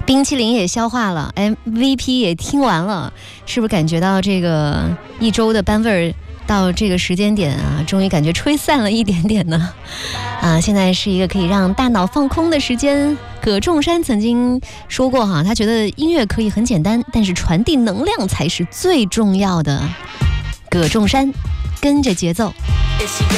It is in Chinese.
冰淇淋也消化了 ，MVP 也听完了，是不是感觉到这个一周的班味儿到这个时间点啊，终于感觉吹散了一点点呢？现在是一个可以让大脑放空的时间。葛仲山曾经说过哈，他觉得音乐可以很简单，但是传递能量才是最重要的。葛仲山，跟着节奏。